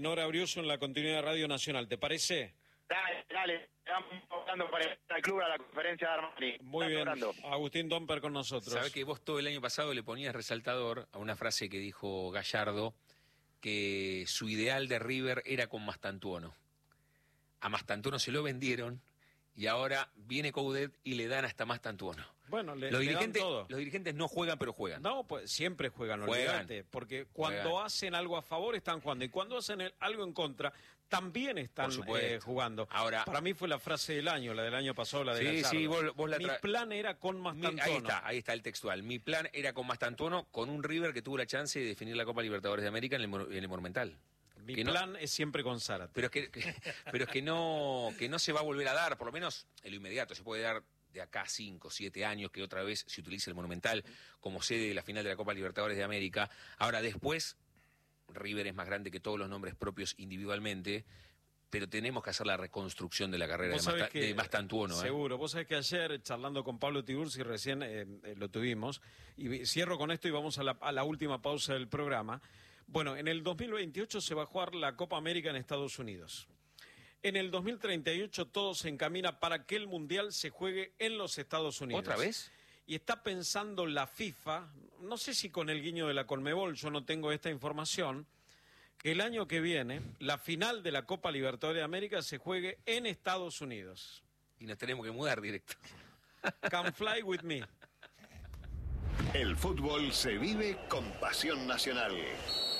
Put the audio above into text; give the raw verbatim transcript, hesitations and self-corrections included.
Nora Briuso en la continuidad de Radio Nacional. ¿Te parece? Dale, dale. Estamos hablando para el club a la conferencia de Armani. Muy bien. Hablando. Agustín Domper con nosotros. Sabés que vos todo el año pasado le ponías resaltador a una frase que dijo Gallardo, que su ideal de River era con Mastantuono. A Mastantuono se lo vendieron y ahora viene Coudet y le dan hasta Mastantuono. Bueno, le, los, le dirigentes, dan todo. Los dirigentes no juegan, pero juegan. No, pues siempre juegan, juegan olvídate. Porque cuando juegan. hacen algo a favor están jugando. Y cuando hacen el, algo en contra, también están eh, jugando. Ahora, para mí fue la frase del año, la del año pasado, la de sí, Gallardo. Sí, vos, vos la Mi plan era con Mastantuono. Ahí está, ahí está el textual. Mi plan era con Mastantuono, con un River que tuvo la chance de definir la Copa Libertadores de América en el, en el Monumental. Mi que plan no, es siempre con Zárate. Pero es que, que, pero es que no, que no se va a volver a dar, por lo menos en lo inmediato. Se puede dar de acá a cinco, siete años que otra vez se utilice el Monumental como sede de la final de la Copa Libertadores de América. Ahora después, River es más grande que todos los nombres propios individualmente, pero tenemos que hacer la reconstrucción de la carrera de, Masta, de Mastantuono. Seguro. ¿eh? Vos sabés que ayer, charlando con Pablo Tiburci, recién eh, eh, lo tuvimos, y cierro con esto y vamos a la, a la última pausa del programa. Bueno, en el dos mil veintiocho se va a jugar la Copa América en Estados Unidos. En el dos mil treinta y ocho todo se encamina para que el Mundial se juegue en los Estados Unidos. ¿Otra vez? Y está pensando la FIFA, no sé si con el guiño de la Conmebol, yo no tengo esta información, que el año que viene la final de la Copa Libertadores de América se juegue en Estados Unidos. Y nos tenemos que mudar directo. Come fly with me. El fútbol se vive con pasión nacional.